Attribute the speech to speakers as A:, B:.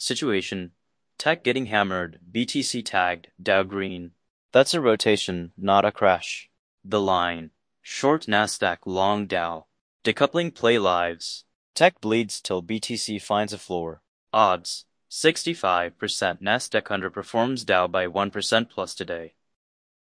A: Situation. Tech getting hammered, BTC tagged, Dow green. That's a rotation, not a crash. The line. Short Nasdaq, long Dow. Decoupling play lives. Tech bleeds till BTC finds a floor. Odds. 65% Nasdaq underperforms Dow by 1% plus today.